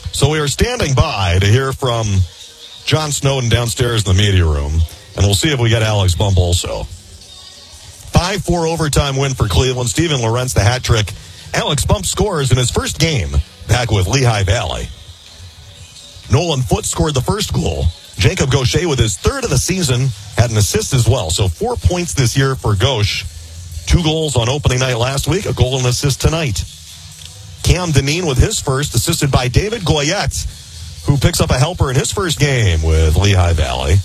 So we are standing by to hear from John Snowden downstairs in the media room, and we'll see if we get Alex Bump also. 5-4 overtime win for Cleveland. Steven Lorentz, the hat trick. Alex Bump scores in his first game back with Lehigh Valley. Nolan Foote scored the first goal. Jacob Gaucher, with his third of the season, had an assist as well. So 4 points this year for Gauche. 2 goals on opening night last week, a goal and assist tonight. Cam Dineen with his first, assisted by David Goyette, who picks up a helper in his first game with Lehigh Valley.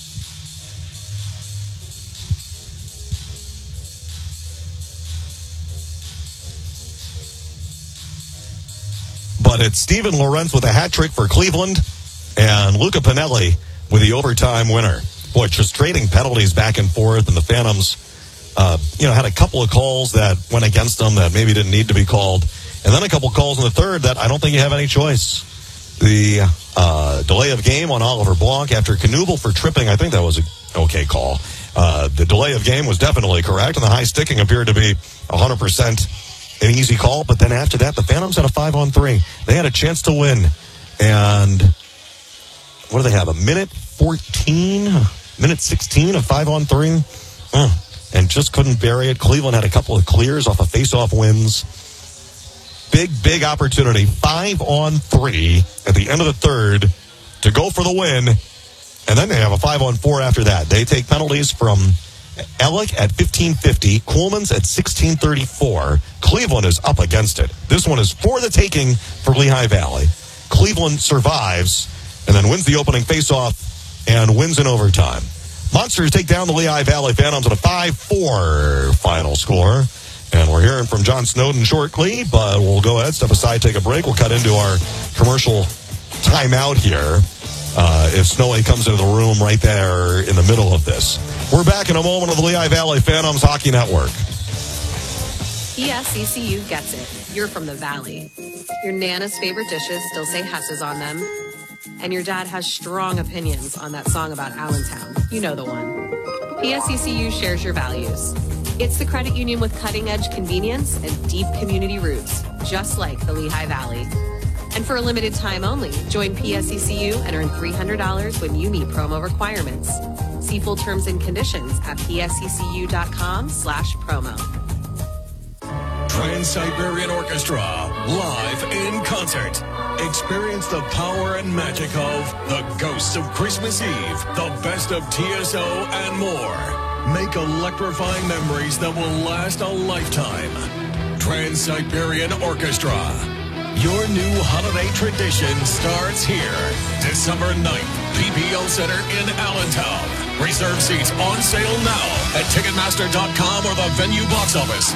But it's Steven Lorentz with a hat trick for Cleveland and Luca Pinelli with the overtime winner. Boy, just trading penalties back and forth, and the Phantoms, had a couple of calls that went against them that maybe didn't need to be called. And then a couple calls in the third that I don't think you have any choice. The delay of game on Oliver Blanc after Knuble for tripping, I think that was an okay call. The delay of game was definitely correct, and the high sticking appeared to be 100% an easy call. But then after that, the Phantoms had a 5-on-3. They had a chance to win. And what do they have, a minute 14, minute 16 of 5-on-3? And just couldn't bury it. Cleveland had a couple of clears off of face-off wins. Big opportunity. 5-on-3 at the end of the third to go for the win. And then they have a 5-on-4 after that. They take penalties from Ellick at 15:50, Coolman's at 16:34. Cleveland is up against it. This one is for the taking for Lehigh Valley. Cleveland survives and then wins the opening faceoff and wins in overtime. Monsters take down the Lehigh Valley Phantoms at a 5-4 final score. And we're hearing from John Snowden shortly, but we'll go ahead, step aside, take a break. We'll cut into our commercial timeout here if Snowy comes into the room right there in the middle of this. We're back in a moment of the Lehigh Valley Phantoms Hockey Network. PSECU gets it. You're from the Valley. Your Nana's favorite dishes still say Hess's on them. And your dad has strong opinions on that song about Allentown. You know the one. PSECU shares your values. It's the credit union with cutting-edge convenience and deep community roots, just like the Lehigh Valley. And for a limited time only, join PSECU and earn $300 when you meet promo requirements. See full terms and conditions at psecU.com/promo. Trans-Siberian Orchestra, live in concert. Experience the power and magic of The Ghosts of Christmas Eve, the best of TSO, and more. Make electrifying memories that will last a lifetime. Trans-Siberian Orchestra. Your new holiday tradition starts here. December 9th, PPO Center in Allentown. Reserve seats on sale now at Ticketmaster.com or the venue box office.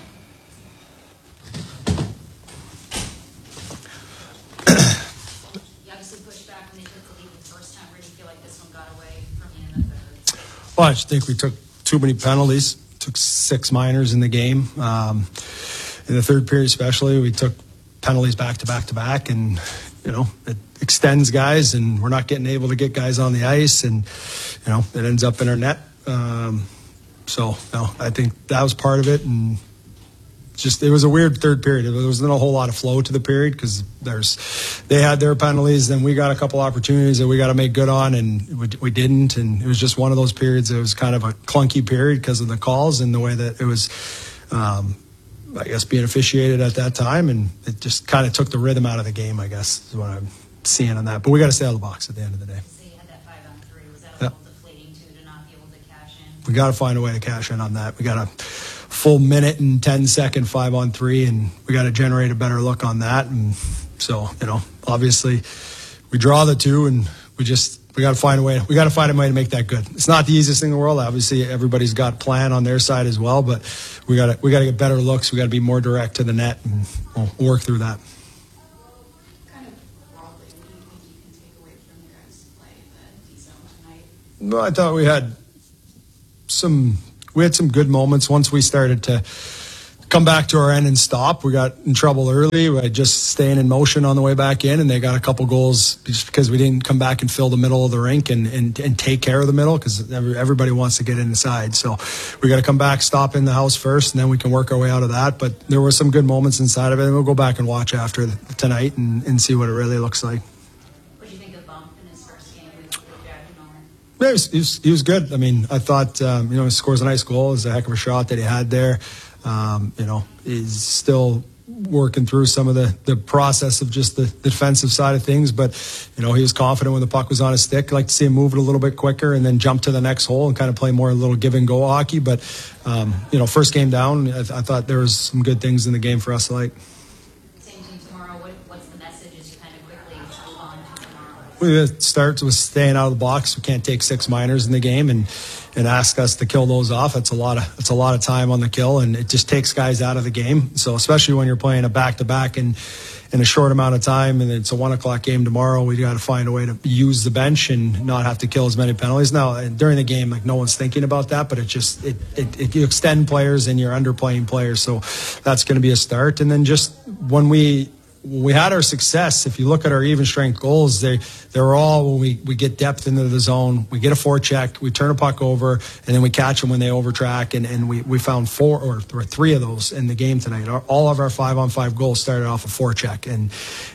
Well, I just think we took too many penalties. Took 6 minors in the game. In the third period especially, we took penalties back to back, and, it extends guys, and we're not getting able to get guys on the ice, and, it ends up in our net. I think that was part of it, and it was a weird third period. There wasn't a whole lot of flow to the period because they had their penalties, then we got a couple opportunities that we got to make good on, and we didn't. And it was just one of those periods that was kind of a clunky period because of the calls and the way that it was, being officiated at that time, and it just kind of took the rhythm out of the game, I guess, is what I'm seeing on that. But we got to stay out of the box at the end of the day. So you had that 5-on-3. Was that a little deflating too, to not be able to cash in? We got to find a way to cash in on that. We got a full minute and 10-second 5-on-3, and we got to generate a better look on that. And so, obviously we draw the 2, and we got to find a way. We got to find a way to make that good. It's not the easiest thing in the world. Obviously, everybody's got a plan on their side as well, but we got to get better looks. We got to be more direct to the net, and we'll work through that. Kind of broadly, what do you think you can take away from your guys' play the D-zone tonight? No, I thought we had some good moments once we started to come back to our end and stop. We got in trouble early. We had just staying in motion on the way back in, and they got a couple goals just because we didn't come back and fill the middle of the rink and take care of the middle, because everybody wants to get inside. So we got to come back, stop in the house first, and then we can work our way out of that. But there were some good moments inside of it, and we'll go back and watch after tonight and see what it really looks like. What do you think of Bump in his first game with Jack and Omer? Yeah, he was good. I mean, I thought, he scores a nice goal. It was a heck of a shot that he had there. He's still working through some of the process of just the defensive side of things, but, he was confident when the puck was on his stick. I'd like to see him move it a little bit quicker and then jump to the next hole and kind of play more a little give and go hockey. But, first game down, I thought there was some good things in the game for us to like. Same team tomorrow. What's the message as you kind of quickly move on to tomorrow? We start with staying out of the box. We can't take 6 minors in the game and ask us to kill those off. It's a lot of time on the kill, and it just takes guys out of the game. So especially when you're playing a back-to-back in a short amount of time, and it's a 1:00 game tomorrow, we got to find a way to use the bench and not have to kill as many penalties. Now during the game, no one's thinking about that, but you extend players and you're underplaying players, so that's going to be a start. And then just when we had our success, if you look at our even strength goals, they're all when we get depth into the zone, we get a forecheck, we turn a puck over, and then we catch them when they overtrack, and we found 4 or 3 of those in the game tonight. All of our 5-on-5 goals started off a forecheck, and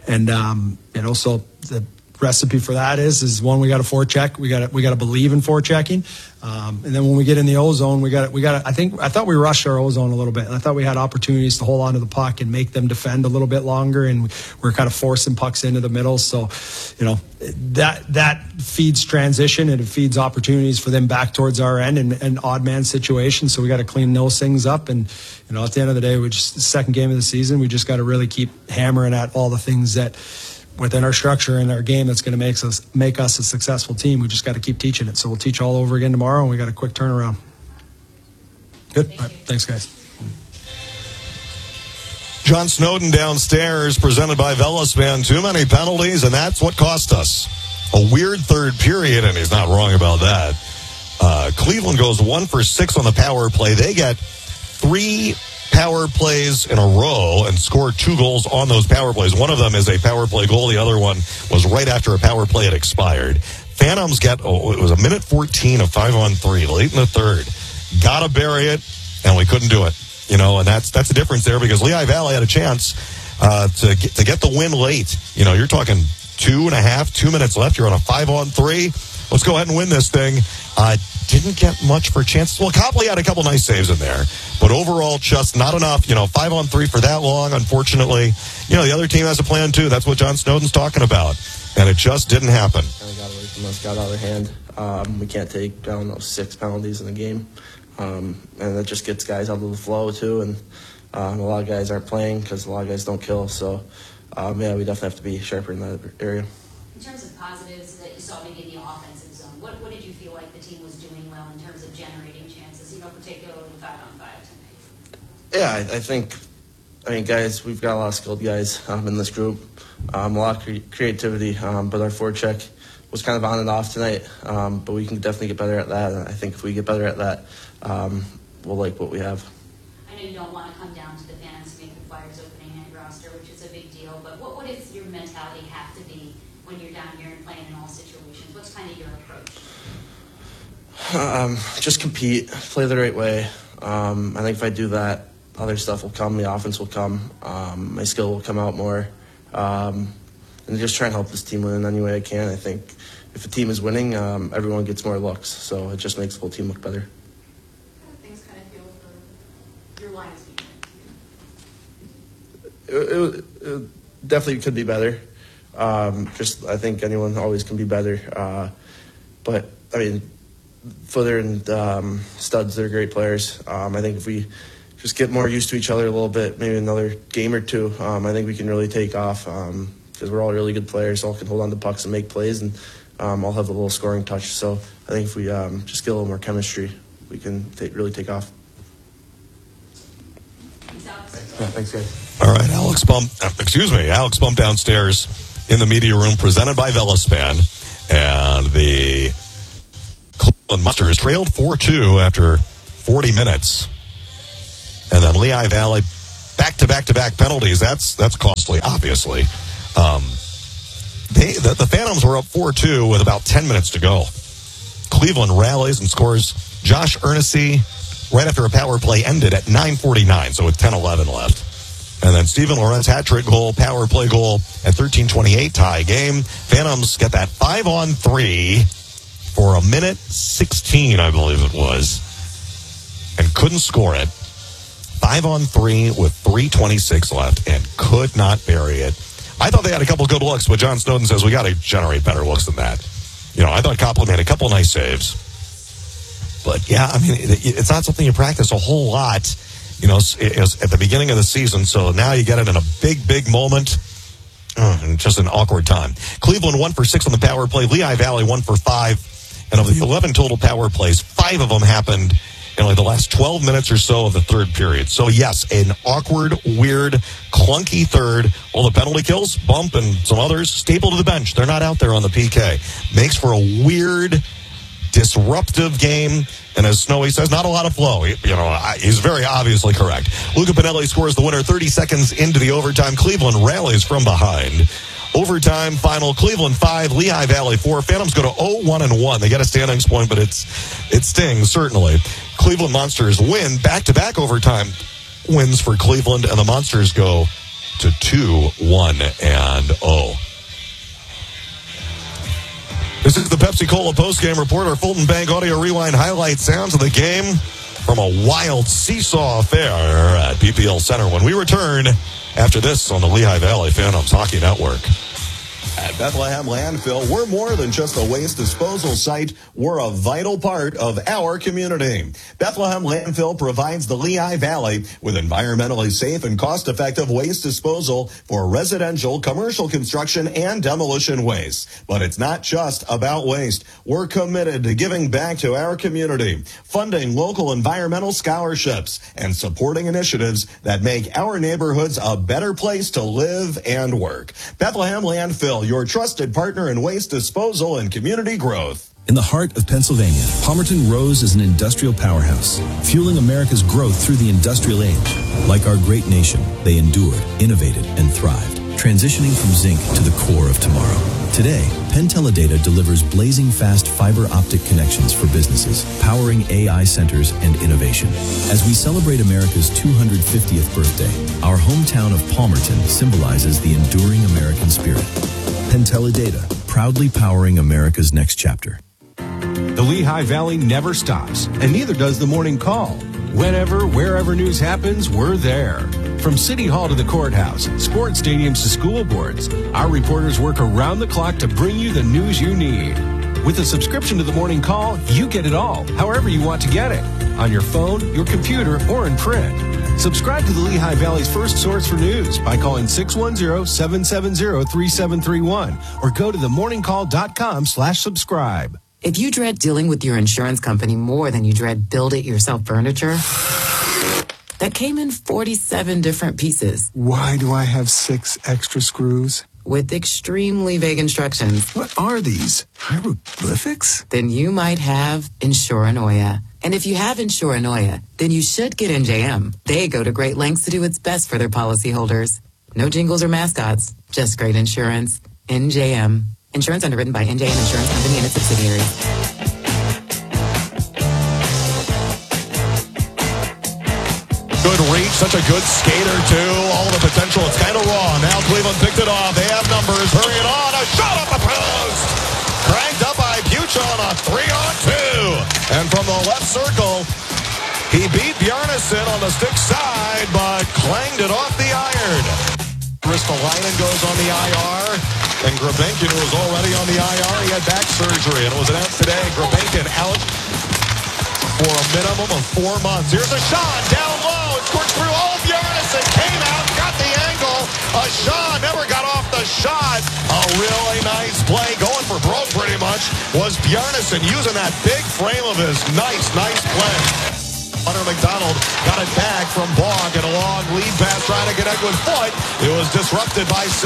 so the recipe for that is one, we got to forecheck, we got to believe in forechecking, and then when we get in the O-zone, we got I thought we rushed our O-zone a little bit, and I thought we had opportunities to hold on to the puck and make them defend a little bit longer, and we're kind of forcing pucks into the middle. So that feeds transition, and it feeds opportunities for them back towards our end and odd man situations. So we got to clean those things up, and at the end of the day, the second game of the season, we just got to really keep hammering at all the things that within our structure and our game that's going to make us a successful team. We just got to keep teaching it. So we'll teach all over again tomorrow, and we got a quick turnaround. Good. All right. Thanks, guys. John Snowden downstairs, presented by Velaspan. Too many penalties, and that's what cost us. A weird third period, and he's not wrong about that. Cleveland goes 1 for 6 on the power play. They get 3 power plays in a row and scored 2 goals on those power plays. One of them is a power play goal. The other one was right after a power play had expired. Phantoms get, it was a minute 14 of 5-on-3 late in the third. Got to bury it, and we couldn't do it. And that's the difference there, because Lehigh Valley had a chance to get the win late. You're talking 2 minutes left. You're on a 5-on-3. Let's go ahead and win this thing. Didn't get much for chances. Well, Copley had a couple nice saves in there, but overall just not enough. 5-on-3 for that long, unfortunately. The other team has a plan too. That's what John Snowden's talking about, and it just didn't happen. Kind of got away from us, got out of hand. We can't take down 6 penalties in the game, and that just gets guys out of the flow too. And a lot of guys aren't playing because a lot of guys don't kill. So, we definitely have to be sharper in that area. In terms of positives that you saw maybe in the offensive zone, what did you feel like the team was doing well in terms of generating chances, particularly 5-on-5 tonight? Yeah, I think, guys, we've got a lot of skilled guys in this group, a lot of creativity, but our forecheck was kind of on and off tonight, but we can definitely get better at that. And I think if we get better at that, we'll like what we have. I know you don't want to come down to the Phantoms to make the Flyers opening night roster, which is a big deal, but what does your mentality have to be when you're down here and playing in all situations? What's kind of your approach? Just compete, play the right way. I think if I do that, other stuff will come, the offense will come, my skill will come out more, and just try and help this team win in any way I can. I think if a team is winning, everyone gets more looks, so it just makes the whole team look better. How do things kind of feel for your line of It definitely could be better. I think anyone always can be better. But, Footer and Studs, they're great players. I think if we just get more used to each other a little bit, maybe another game or two, I think we can really take off because we're all really good players, all can hold on to pucks and make plays, and all have a little scoring touch. So I think if we just get a little more chemistry, we can really take off. Yeah, thanks, guys. All right, Alex Bump downstairs in the media room, presented by Velaspan, and the Cleveland Monsters trailed 4-2 after 40 minutes. And then Lehigh Valley, back-to-back-to-back penalties. That's costly, obviously. The Phantoms were up 4-2 with about 10 minutes to go. Cleveland rallies and scores Josh Ernessy right after a power play ended at 9:49, so with 10:11 left. And then Steven Lorentz hat-trick goal, power play goal at 13:28, tie game. Phantoms get that 5-on-3 for 1:16, I believe it was, and couldn't score it. 5-on-3 with 3:26 left and could not bury it. I thought they had a couple good looks, but John Snowden says we got to generate better looks than that. I thought Copeland made a couple nice saves. But, yeah, I mean, it's not something you practice a whole lot, at the beginning of the season. So now you get it in a big moment. And just an awkward time. Cleveland 1 for 6 on the power play. Lehigh Valley 1 for 5. And of the 11 total power plays, 5 of them happened in the last 12 minutes or so of the third period. So, yes, an awkward, weird, clunky third. All the penalty kills, Bump and some others, stapled to the bench. They're not out there on the PK. Makes for a weird, disruptive game. And as Snowy says, not a lot of flow. He's very obviously correct. Luca Pinelli scores the winner 30 seconds into the overtime. Cleveland rallies from behind. Overtime final, Cleveland 5, Lehigh Valley 4. Phantoms go to 0-1-1. They get a standings point, but it stings, certainly. Cleveland Monsters win back-to-back overtime wins for Cleveland, and the Monsters go to 2-1-0. This is the Pepsi-Cola postgame report. Our Fulton Bank Audio Rewind highlight sounds of the game from a wild seesaw affair at PPL Center when we return after this on the Lehigh Valley Phantoms Hockey Network. At Bethlehem Landfill, we're more than just a waste disposal site. We're a vital part of our community. Bethlehem Landfill provides the Lehigh Valley with environmentally safe and cost-effective waste disposal for residential, commercial construction, and demolition waste. But it's not just about waste. We're committed to giving back to our community, funding local environmental scholarships, and supporting initiatives that make our neighborhoods a better place to live and work. Bethlehem Landfill, your trusted partner in waste disposal and community growth. In the heart of Pennsylvania, Palmerton rose as an industrial powerhouse, fueling America's growth through the industrial age. Like our great nation, they endured, innovated, and thrived, transitioning from zinc to the core of tomorrow. Today, Penn Teledata delivers blazing fast fiber optic connections for businesses, powering AI centers and innovation. As we celebrate America's 250th birthday, our hometown of Palmerton symbolizes the enduring American spirit. Penn Teledata, proudly powering America's next chapter. The Lehigh Valley never stops, and neither does the Morning Call. Whenever, wherever news happens, we're there. From City Hall to the courthouse, sports stadiums to school boards, our reporters work around the clock to bring you the news you need. With a subscription to the Morning Call, you get it all, however you want to get it, on your phone, your computer, or in print. Subscribe to the Lehigh Valley's first source for news by calling 610-770-3731 or go to themorningcall.com/subscribe. If you dread dealing with your insurance company more than you dread build-it-yourself furniture that came in 47 different pieces. Why do I have 6 extra screws? With extremely vague instructions. What are these? Hieroglyphics? Then you might have Insuranoia. And if you have Insuranoia, then you should get NJM. They go to great lengths to do what's best for their policyholders. No jingles or mascots, just great insurance. NJM. Insurance underwritten by NJM Insurance Company and its subsidiaries. Good reach, such a good skater, too. All the potential, it's kind of raw. Now Cleveland picked it off. They have numbers. Hurry it on. A shot off the post. Cranked up by Bucha on a 3-on-2. And from the left circle, he beat Bjarnason on the stick side, but clanged it off the iron. Ristolainen goes on the IR. And Grebenkin, who was already on the IR, he had back surgery. And it was announced today, Grebenkin out for a minimum of 4 months. Here's a shot down low. It scored through all of Bjarnason. Came out, got the angle. A shot, never got off the shot. A really nice play. Going for broke pretty much was Bjarnason using that big frame of his nice play. Hunter McDonald got it back from Bog and a long lead pass trying to connect with Foot. It was disrupted by